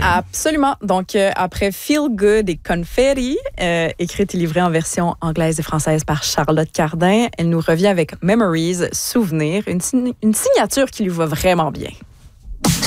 Absolument. Donc, après Feel Good et Confetti, écrite et livrée en version anglaise et française par Charlotte Cardin, elle nous revient avec Memories, Souvenirs, une signature qui lui va vraiment bien.